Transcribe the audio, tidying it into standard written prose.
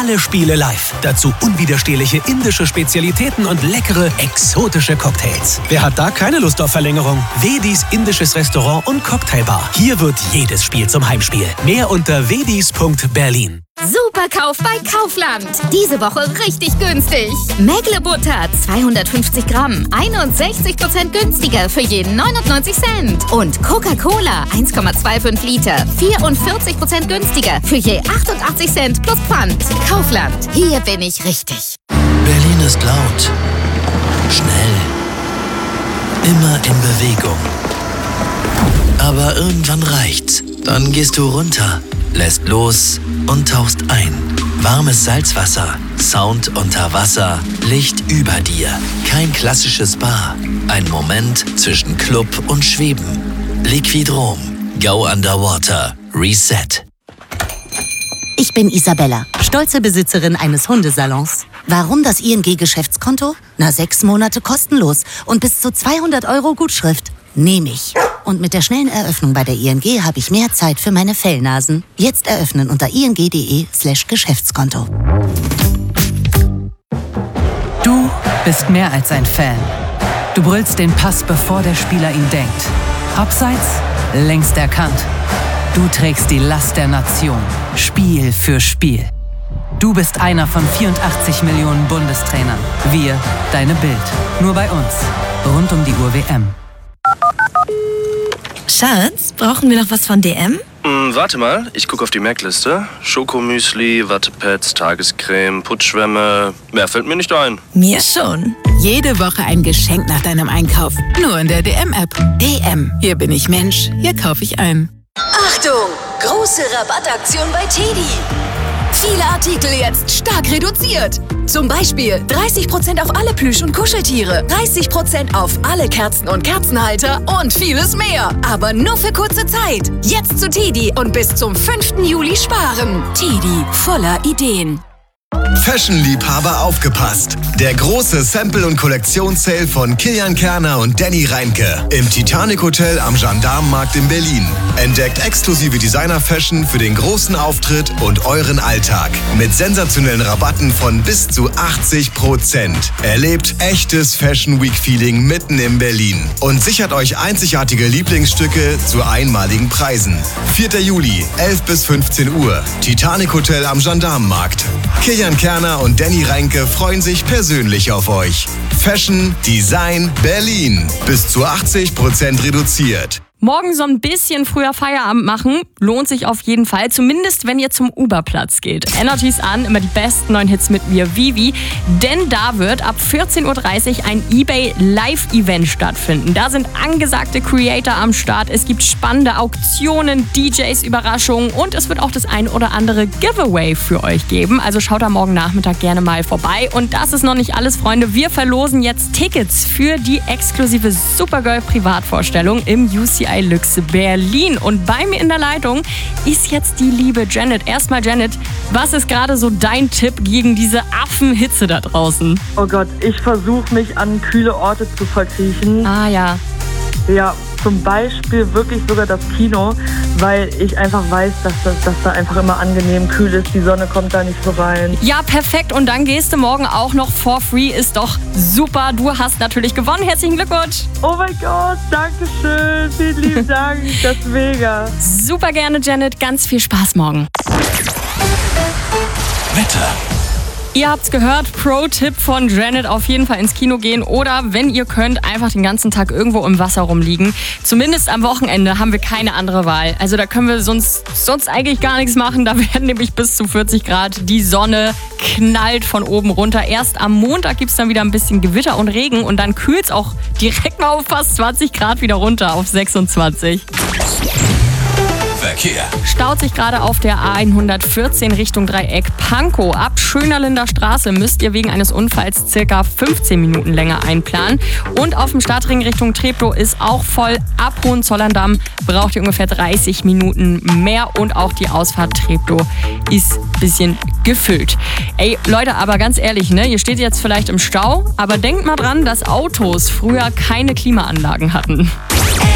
alle Spiele live. Dazu unwiderstehliche indische Spezialitäten und leckere, exotische Cocktails. Wer hat da keine Lust auf Verlängerung? Wedis indisches Restaurant und Cocktailbar. Hier wird jedes Spiel zum Heimspiel. Mehr unter wedis.berlin. Superkauf bei Kaufland. Diese Woche richtig günstig. Mägle-Butter 250 Gramm, 61% günstiger für jeden 99 Cent. Und Coca-Cola 1,25 Liter, 44% günstiger für je 88 Cent plus Pfand. Kaufland, hier bin ich richtig. Berlin ist laut, schnell, immer in Bewegung. Aber irgendwann reicht's. Dann gehst du runter, lässt los und tauchst ein. Warmes Salzwasser, Sound unter Wasser, Licht über dir. Kein klassisches Spa. Ein Moment zwischen Club und Schweben. Liquidrom. Go Underwater. Reset. Ich bin Isabella, stolze Besitzerin eines Hundesalons. Warum das ING-Geschäftskonto? 6 Monate kostenlos und bis zu 200 € Gutschrift. Nehme ich. Und mit der schnellen Eröffnung bei der ING habe ich mehr Zeit für meine Fellnasen. Jetzt eröffnen unter ing.de/Geschäftskonto. Du bist mehr als ein Fan. Du brüllst den Pass, bevor der Spieler ihn denkt. Abseits, längst erkannt. Du trägst die Last der Nation, Spiel für Spiel. Du bist einer von 84 Millionen Bundestrainern. Wir, deine Bild. Nur bei uns. Rund um die Uhr WM. Schatz, brauchen wir noch was von DM? Warte mal, ich gucke auf die Merkliste. Schokomüsli, Wattepads, Tagescreme, Putzschwämme. Mehr fällt mir nicht ein. Mir schon. Jede Woche ein Geschenk nach deinem Einkauf. Nur in der DM-App. DM. Hier bin ich Mensch, hier kaufe ich ein. Achtung! Große Rabattaktion bei TEDi. Viele Artikel jetzt stark reduziert. Zum Beispiel 30% auf alle Plüsch- und Kuscheltiere, 30% auf alle Kerzen und Kerzenhalter und vieles mehr. Aber nur für kurze Zeit. Jetzt zu TEDi und bis zum 5. Juli sparen. TEDi, voller Ideen. Fashion-Liebhaber aufgepasst! Der große Sample- und Kollektionssale von Kilian Kerner und Danny Reinke im Titanic Hotel am Gendarmenmarkt in Berlin. Entdeckt exklusive Designer-Fashion für den großen Auftritt und euren Alltag. Mit sensationellen Rabatten von bis zu 80%. Erlebt echtes Fashion Week-Feeling mitten in Berlin. Und sichert euch einzigartige Lieblingsstücke zu einmaligen Preisen. 4. Juli, 11 bis 15 Uhr. Titanic Hotel am Gendarmenmarkt. Kilian Kerner und Danny Reinke freuen sich persönlich auf euch. Fashion, Design, Berlin. Bis zu 80% reduziert. Morgen so ein bisschen früher Feierabend machen, lohnt sich auf jeden Fall, zumindest wenn ihr zum Uberplatz geht. Energy's an, immer die besten neuen Hits mit mir, Vivi, denn da wird ab 14:30 Uhr ein eBay Live-Event stattfinden. Da sind angesagte Creator am Start, es gibt spannende Auktionen, DJs, Überraschungen und es wird auch das ein oder andere Giveaway für euch geben. Also schaut da morgen Nachmittag gerne mal vorbei. Und das ist noch nicht alles, Freunde. Wir verlosen jetzt Tickets für die exklusive Supergirl-Privatvorstellung im UCI Luxe Berlin. Und bei mir in der Leitung ist jetzt die liebe Janet. Erstmal Janet, was ist gerade so dein Tipp gegen diese Affenhitze da draußen? Oh Gott, ich versuche mich an kühle Orte zu verkriechen. Ah ja. Ja, zum Beispiel wirklich sogar das Kino, weil ich einfach weiß, dass da einfach immer angenehm kühl ist. Die Sonne kommt da nicht so rein. Ja, perfekt. Und dann gehst du morgen auch noch for free. Ist doch super. Du hast natürlich gewonnen. Herzlichen Glückwunsch. Oh mein Gott, danke schön. Vielen lieben Dank. Das ist mega. Super gerne, Janet. Ganz viel Spaß morgen. Wetter. Ihr habt's gehört, Pro-Tipp von Janet, auf jeden Fall ins Kino gehen oder, wenn ihr könnt, einfach den ganzen Tag irgendwo im Wasser rumliegen. Zumindest am Wochenende haben wir keine andere Wahl. Also da können wir sonst eigentlich gar nichts machen. Da werden nämlich bis zu 40 Grad. Die Sonne knallt von oben runter. Erst am Montag gibt's dann wieder ein bisschen Gewitter und Regen und dann kühlt's auch direkt mal auf fast 20 Grad wieder runter, auf 26. Verkehr. Staut sich gerade auf der A114 Richtung Dreieck Pankow. Ab Schönerlinder Straße müsst ihr wegen eines Unfalls circa 15 Minuten länger einplanen. Und auf dem Stadtring Richtung Treptow ist auch voll. Ab Hohenzollern-Damm braucht ihr ungefähr 30 Minuten mehr. Und auch die Ausfahrt Treptow ist ein bisschen gefüllt. Ey, Leute, aber ganz ehrlich, ne? Ihr steht jetzt vielleicht im Stau, aber denkt mal dran, dass Autos früher keine Klimaanlagen hatten.